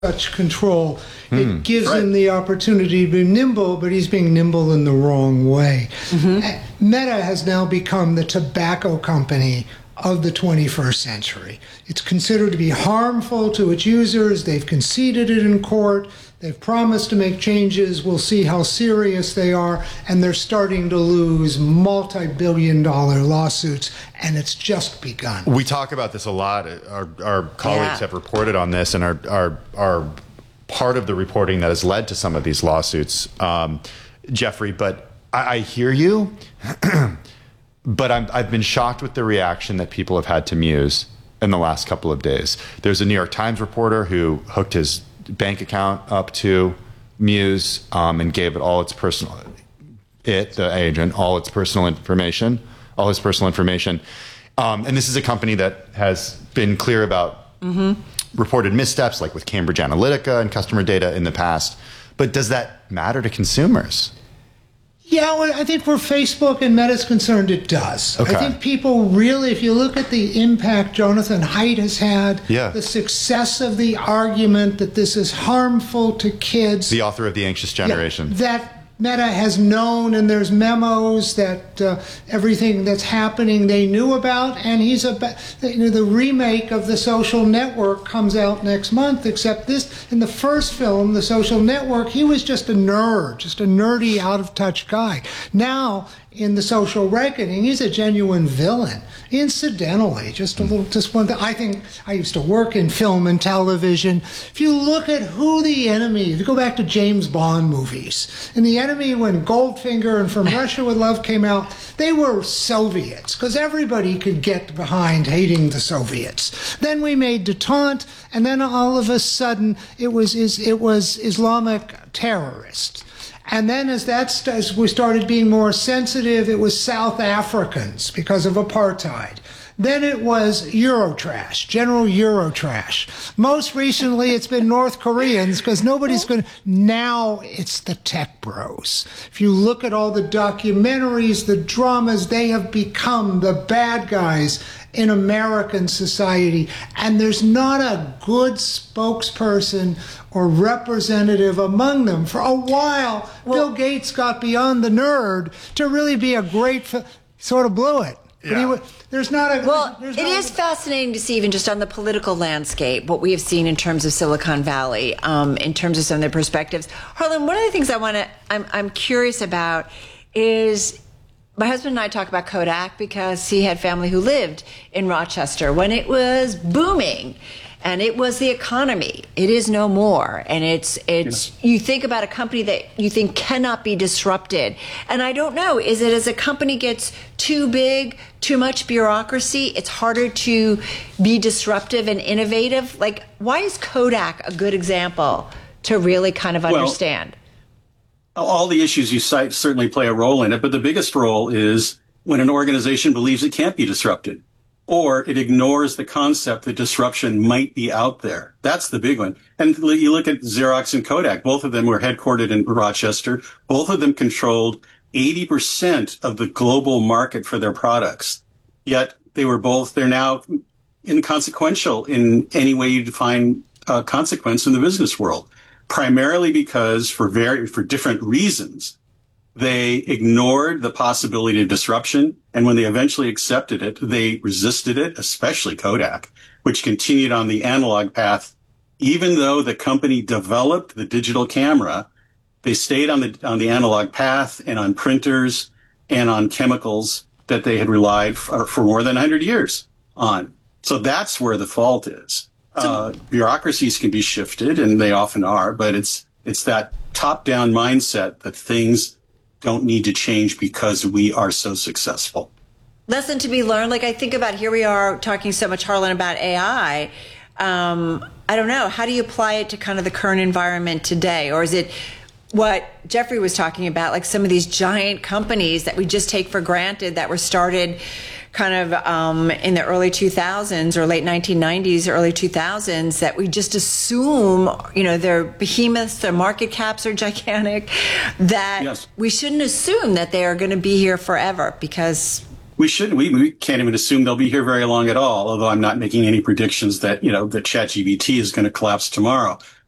such control. It gives him the opportunity to be nimble, but he's being nimble in the wrong way. Meta has now become the tobacco company of the 21st century. It's considered to be harmful to its users. They've conceded it in court. They've promised to make changes. We'll see how serious they are. And they're starting to lose multi-billion-dollar lawsuits, and it's just begun. We talk about this a lot. Our colleagues have reported on this and are part of the reporting that has led to some of these lawsuits, Jeffrey. But I hear you. But I've been shocked with the reaction that people have had to Muse in the last couple of days. There's a New York Times reporter who hooked his bank account up to Muse and gave it all its personal, the agent, all its personal information, all his personal information. And this is a company that has been clear about reported missteps, like with Cambridge Analytica and customer data in the past. But does that matter to consumers? Yeah, well, I think where Facebook and Meta is concerned, it does. Okay. I think people really, if you look at the impact Jonathan Haidt has had, the success of the argument that this is harmful to kids. The author of The Anxious Generation. That Meta has known, and there's memos that everything that's happening they knew about, and the remake of The Social Network comes out next month, except this, in the first film, The Social Network, he was just a nerd, just a nerdy, out-of-touch guy. Now, in The Social Reckoning, he's a genuine villain. Incidentally, just one thing. I think I used to work in film and television. If you look at who the enemy, if you go back to James Bond movies, and the enemy when Goldfinger and From Russia with Love came out, they were Soviets, because everybody could get behind hating the Soviets. Then we made Detente, and then all of a sudden it was Islamic terrorists. And then as we started being more sensitive, it was South Africans because of apartheid. Then it was Eurotrash, general Eurotrash. Most recently, it's been North Koreans because nobody's going to... Now it's the tech bros. If you look at all the documentaries, the dramas, they have become the bad guys in American society. And there's not a good spokesperson or representative among them. For a while, Bill Gates got beyond the nerd to really be a great... sort of blew it. Yeah. It is fascinating to see, even just on the political landscape, what we have seen in terms of Silicon Valley, in terms of some of their perspectives. Harlan, one of the things I'm curious about is my husband and I talk about Kodak because he had family who lived in Rochester when it was booming. And it was the economy. It is no more. And you think about a company that you think cannot be disrupted. And I don't know, is it as a company gets too big, too much bureaucracy, it's harder to be disruptive and innovative? Like, why is Kodak a good example to really kind of understand? All the issues you cite certainly play a role in it, but the biggest role is when an organization believes it can't be disrupted, or it ignores the concept that disruption might be out there. That's the big one. And you look at Xerox and Kodak. Both of them were headquartered in Rochester. Both of them controlled 80% of the global market for their products. Yet they're now inconsequential in any way you define consequence in the business world, primarily because for different reasons. They ignored the possibility of disruption, and when they eventually accepted it, they resisted it, especially Kodak, which continued on the analog path. Even though the company developed the digital camera, they stayed on the analog path and on printers and on chemicals that they had relied for more than 100 years on. So that's where the fault is. Bureaucracies can be shifted, and they often are, but it's that top-down mindset that things don't need to change because we are so successful. Lesson to be learned. Like, I think about, here we are talking so much, Harlan, about AI. I don't know. How do you apply it to kind of the current environment today? Or is it what Jeffrey was talking about, like some of these giant companies that we just take for granted that were started kind of in the early 2000s or late 1990s, early 2000s, that we just assume, they're behemoths, their market caps are gigantic, that we shouldn't assume that they are going to be here forever, because... We shouldn't. We can't even assume they'll be here very long at all, although I'm not making any predictions that, that ChatGPT is going to collapse tomorrow.